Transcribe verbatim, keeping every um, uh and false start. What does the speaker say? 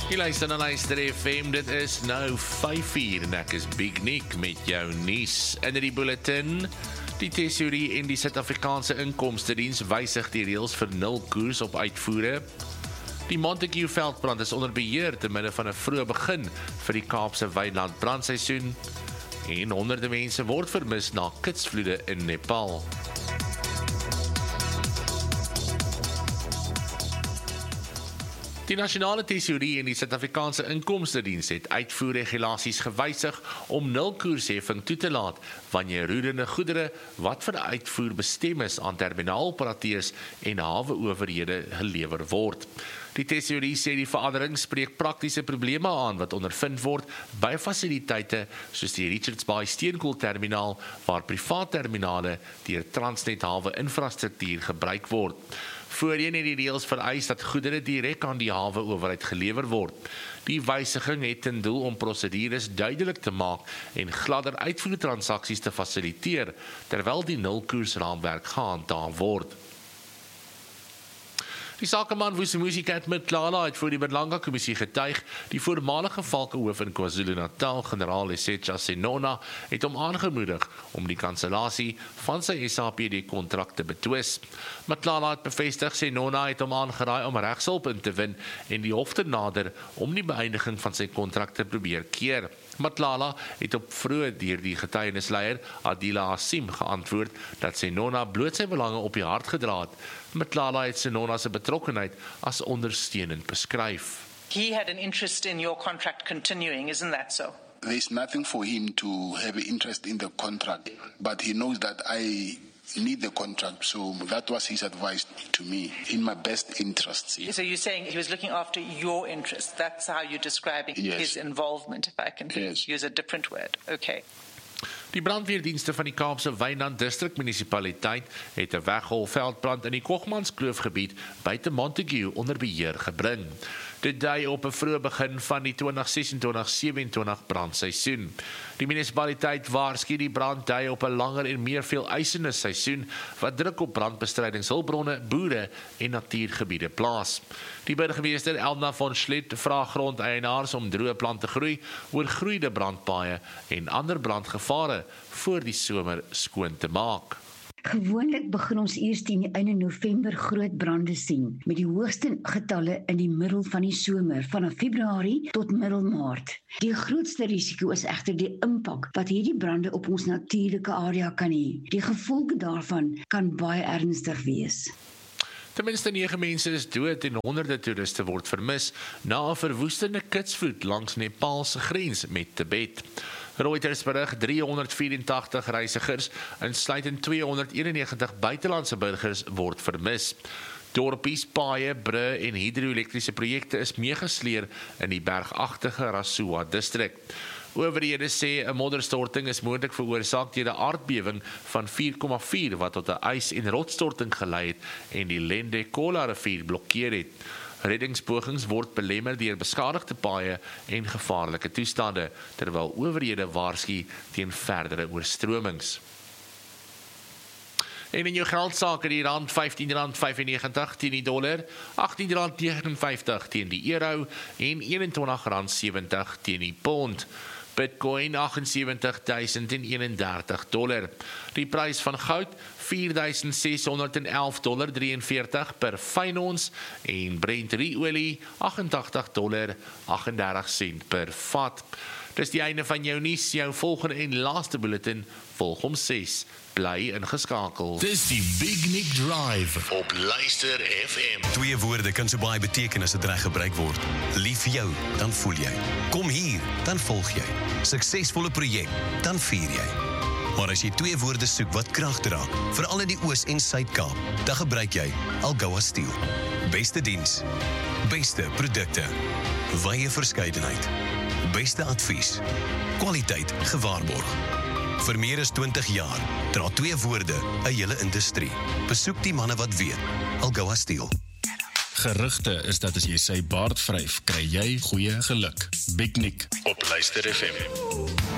Jy luister na Luister F M, dit is nou vyf uur en ek is Big Nick met jou nuus. In die bulletin, die Tesourie en die Suid-Afrikaanse Inkomstediens wysig die reëls vir nul koers op uitvoere. Die Montague veldbrand is onder beheer te midde van 'n vroeë begin vir die Kaapse Wynland brandseisoen. En honderde mense word vermis na kitsvloede in Nepal. Die Nasionale Tesourie en die Suid-Afrikaanse Inkomstediens het uitvoerregulasies gewysig om nulkoersheffing toe te laat wanneer roerende goedere wat vir uitvoer bestem is aan terminaaloperateurs en haweowerhede gelewer word. Die Tesourie sê die verandering spreek praktiese probleme aan wat ondervind word by fasiliteite soos die Richards Bay steenkoolterminaal waar privaat terminale deur Transnet hawe infrastruktuur gebruik word. Voorheen het die reëls vereis dat goedere direk aan die haweowerheid gelewer word. Die wysiging het ten doel om prosedures duidelik te maak en gladder uitvoertransaksies te fasiliteer terwyl die nulkoersraamwerk gehandhaaf word. Die sakeman Vusimuzi Matlala het voor die Berlanga-kommissie getuig. Die voormalige valkehoof in KwaZulu-Natal, generaal Lesetja Senona, het hom aangemoedig om die kansellasie van sy S A P D-kontrak te betwis. Matlala het bevestig Senona het hom aangeraai om regshulp in te win en die hof te nader om die beëindiging van sy kontrak te probeer keer. Matlala het op vroeg deur die getuienisleier Adila Hassim geantwoord dat Senona bloot sy belange op die hart gedra het. Matlala het Senona se betrokkenheid as ondersteunend beskryf. He had an interest in your contract continuing, isn't that so? There's nothing for him to have an interest in the contract, but he knows that I need the contract, so that was his advice to me, in my best interests. So you're saying he was looking after your interests. That's how you're describing Yes. his involvement, if I can Yes. use a different word. Okay. Die brandweerdienste van die Kaapse Wynland District Munisipaliteit het 'n weggolfveldbrand in die Kogmanskloofgebied buite Montague onder beheer gebring. Dit dui op 'n vroeë begin van die twintig sesentwintig sewenentwintig brandseisoen. Die munisipaliteit waarsku die brand dui op 'n langer en meer veeleisende seisoen wat druk op brandbestrydingshulpbronne, boere en natuurgebiede plaas. Die burgemeester Elna von Schlitt vra grondeienaars om droë plante groei, oorgroeide brandpaaie en ander brandgevare voor die somer skoon te maak. Gewoonlik begin ons eers teen die einde November groot brande sien, met die hoogste getalle in die middel van die somer, vanaf Februarie tot middel Maart. Die grootste risiko is egter die impak wat hierdie brande op ons natuurlike area kan hê. Die gevolge daarvan kan baie ernstig wees. Ten minste nege mense is dood en honderde toeriste word vermis na 'n verwoestende kitsvloed langs Nepal se grens met Tibet. Reuters berig driehonderdvyerentagtig reisigers, insluitend tweehonderdeenennegentig buitelandse burgers, word vermis. Dorpies, paaie, brûe en hidro-elektriese projekte is meegesleer in die bergagtige Rasua distrik. Owerhede sê 'n modderstorting is moontlik veroorsaak deur 'n aardbewing van vier komma vier wat tot 'n ys- en rotsstorting gelei het en die Lende-Kola rivier blokkeer het. Reddingspogings word belemmer deur beskadigde paaie en gevaarlike toestande, terwyl owerhede waarsku teen verdere oorstromings. En in jou geldsaake die rand vyftien rand vyfennegentig teen die dollar, agttien rand negenenvyftig teen die euro en eenentwintig rand sewentig teen die pond. Bitcoin agt ses duisend eenendertig dollar. Die prys van goud vier duisend ses honderd elf dollar drieënveertig per fyn ons en Brent olie agt agt dollar agtendertig sent per vat. Dis die einde van jou nuus, jou volgende en laaste bulletin volg om ses. Bly ingeskakel. Dis die Big Nick Drive op Luister F M. Twee woorde kan so baie beteken as dit reg gebruik word. Lief vir jou, dan voel jy. Kom hier, dan volg jy. Suksesvolle projek, dan vier jy. Maar as jy twee woorde soek wat krag dra, veral in die Oos- en Suid-Kaap, dan gebruik jy Algoa Steel. Beste diens, beste produkte, wye verskeidenheid, beste advies, kwaliteit gewaarborg. Vir meer as twintig jaar dra twee woorde 'n hele industrie. Besoek die manne wat weet. Algoa Steel. Gerugte is dat as jy sy baard vryf, kry jy goeie geluk. Big Nick op Luister F M.